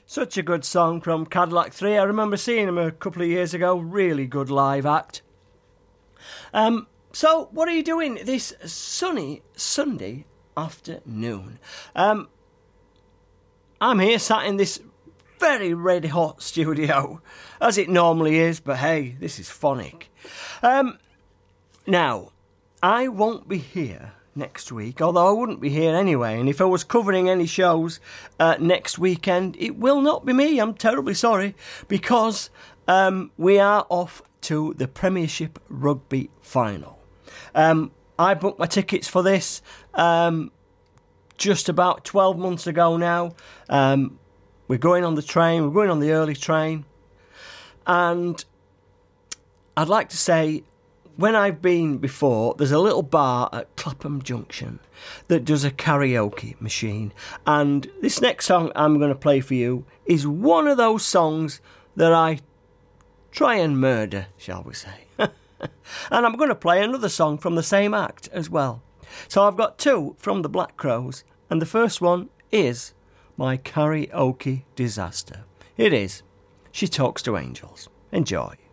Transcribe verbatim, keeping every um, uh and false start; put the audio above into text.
Such a good song from Cadillac three. I remember seeing them a couple of years ago. Really good live act. Um, so, what are you doing this sunny Sunday afternoon? Um, I'm here sat in this very red hot studio, as it normally is, but hey, this is phonic. Um, now, I won't be here next week, although I wouldn't be here anyway, and if I was covering any shows uh, next weekend, it will not be me. I'm terribly sorry, because um, we are off to the Premiership Rugby Final. Um, I booked my tickets for this um, just about twelve months ago now. Um, we're going on the train, we're going on the early train, and I'd like to say, when I've been before, there's a little bar at Clapham Junction that does a karaoke machine. And this next song I'm going to play for you is one of those songs that I try and murder, shall we say. And I'm going to play another song from the same act as well. So I've got two from the Black Crowes, and the first one is my karaoke disaster. It is She Talks to Angels. Enjoy.